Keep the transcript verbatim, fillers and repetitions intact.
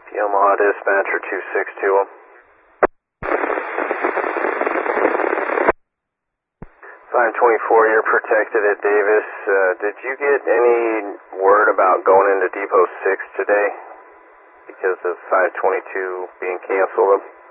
Yamaha dispatcher two six two. five twenty-four, you're protected at Davis. Uh, did you get any word about going into Depot six today because of five twenty-two being canceled?